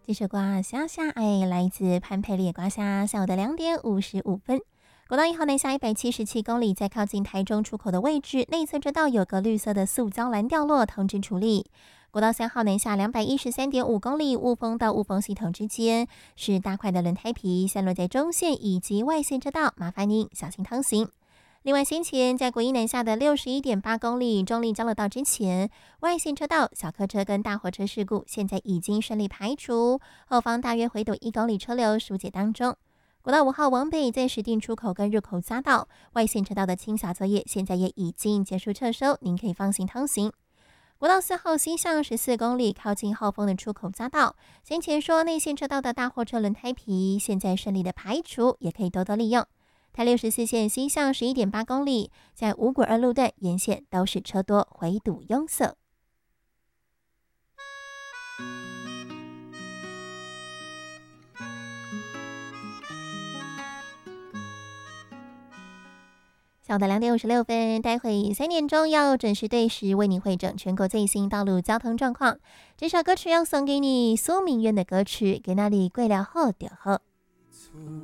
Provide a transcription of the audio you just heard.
这首歌下下爱来自潘佩丽刮下，下午的2点55分。国道1号南下177公里，在靠近台中出口的位置，内侧车道有个绿色的塑胶栏掉落，通知处理。国道3号南下213.5公里，雾峰到雾峰系统之间是大块的轮胎皮散落在中线以及外线车道，麻烦您小心通行。另外，先前在国一南下的61.8公里中立交流道之前，外线车道小客车跟大货车事故现在已经顺利排除，后方大约回堵1公里车流疏解当中。国道5号往北在石碇出口跟入口匝道外线车道的清扫作业现在也已经结束撤收，您可以放心通行。国道4号西向14公里靠近浩丰的出口匝道，先前说内线车道的大货车轮胎皮现在顺利的排除，也可以多多利用。台64线西向11.8公里，在五股2路段沿线都是车多，回堵拥塞。下午的2点56分，待会3点钟要准时对时为您汇整全国最新道路交通状况。这首歌曲要送给你苏明渊的歌曲《给那里跪了后就好》。